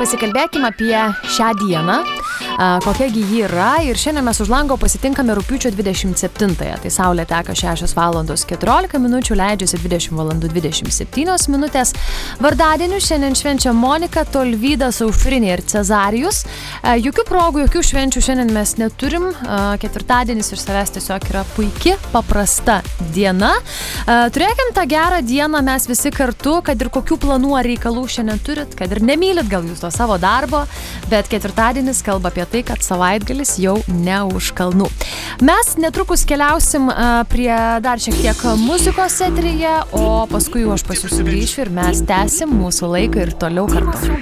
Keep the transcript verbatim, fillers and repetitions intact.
Pasikalbėkime apie šią dieną, kokiagi ji yra, ir šiandien mes už lango pasitinkame rugpjūčio dvidešimt septintąją. Tai saulė teka šešios valandos keturiolika minučių, leidžiasi dvidešimt valandų dvidešimt septynios minutės. Vardadienių šiandien švenčia Monika, Tolvydas, Aušrinė ir Cezarijus. Jokių progų, jokių švenčių šiandien mes neturim. Ketvirtadienis iš savęs tiesiog yra puiki, paprasta diena. Turėkim tą gerą dieną mes visi kartu, kad ir kokių planų ar reikalų šiandien turit, kad ir nemylit gal jūs to savo darbo, bet ketvirtadienis kalba apie tai, kad savaitgalis jau ne už kalnų. Mes netrukus keliausim prie dar šiek tiek muzikos eteryje, o paskui jau aš pas jūs sugrįšiu ir mes tęsim mūsų laiką ir toliau kartu.